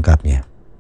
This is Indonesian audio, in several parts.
selengkapnya.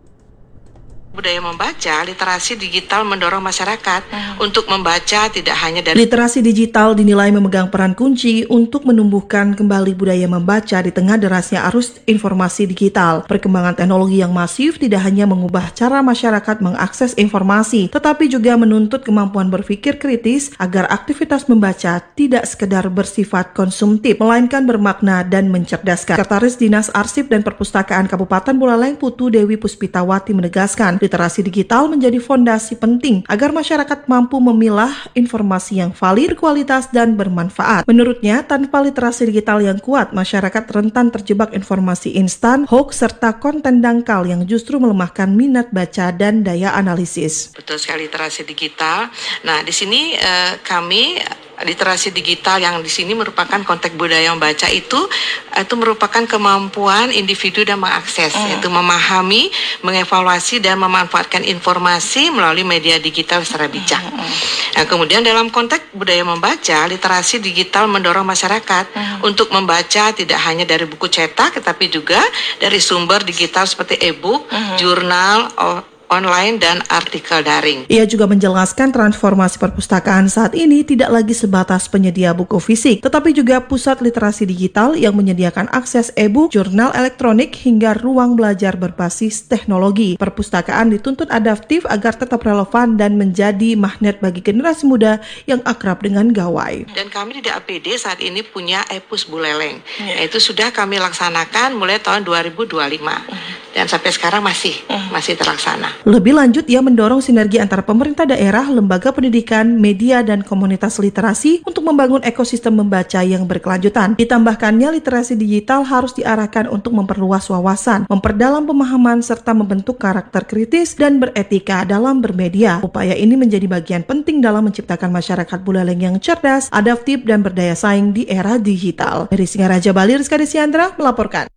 Budaya membaca, literasi digital mendorong masyarakat untuk membaca tidak hanya dari... Literasi digital dinilai memegang peran kunci untuk menumbuhkan kembali budaya membaca di tengah derasnya arus informasi digital. Perkembangan teknologi yang masif tidak hanya mengubah cara masyarakat mengakses informasi, tetapi juga menuntut kemampuan berpikir kritis agar aktivitas membaca tidak sekedar bersifat konsumtif, melainkan bermakna dan mencerdaskan. Sekretaris Dinas Arsip dan Perpustakaan Kabupaten Buleleng Putu Dewi Puspitawati menegaskan, literasi digital menjadi fondasi penting agar masyarakat mampu memilah informasi yang valid, kualitas, dan bermanfaat. Menurutnya, tanpa literasi digital yang kuat, masyarakat rentan terjebak informasi instan, hoax, serta konten dangkal yang justru melemahkan minat baca dan daya analisis. Betul sekali, literasi digital. Nah, di sini kami literasi digital yang di sini merupakan konteks budaya membaca itu merupakan kemampuan individu dan mengakses, yaitu memahami, mengevaluasi dan memanfaatkan informasi melalui media digital secara bijak. Nah, kemudian dalam konteks budaya membaca, literasi digital mendorong masyarakat untuk membaca tidak hanya dari buku cetak, tetapi juga dari sumber digital seperti e-book, jurnal, online, dan artikel daring. Ia juga menjelaskan transformasi perpustakaan saat ini tidak lagi sebatas penyedia buku fisik, tetapi juga pusat literasi digital yang menyediakan akses e-book, jurnal elektronik, hingga ruang belajar berbasis teknologi. Perpustakaan dituntut adaptif agar tetap relevan dan menjadi magnet bagi generasi muda yang akrab dengan gawai. Dan kami di DAPD saat ini punya e-pus Buleleng, yaitu sudah kami laksanakan mulai tahun 2025. Dan sampai sekarang masih terlaksana. Lebih lanjut, ia mendorong sinergi antara pemerintah daerah, lembaga pendidikan, media, dan komunitas literasi untuk membangun ekosistem membaca yang berkelanjutan. Ditambahkannya, literasi digital harus diarahkan untuk memperluas wawasan, memperdalam pemahaman, serta membentuk karakter kritis dan beretika dalam bermedia. Upaya ini menjadi bagian penting dalam menciptakan masyarakat Buleleng yang cerdas, adaptif, dan berdaya saing di era digital. Dari Singaraja, Bali, Rizka Desiandra melaporkan.